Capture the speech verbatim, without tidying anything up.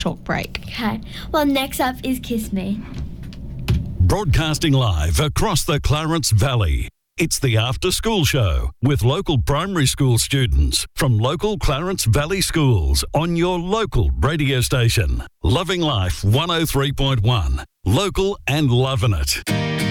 talk break. Okay. Well, next up is Kiss Me. Broadcasting live across the Clarence Valley. It's the After School Show with local primary school students from local Clarence Valley schools on your local radio station. Loving Life one oh three point one. Local and loving it.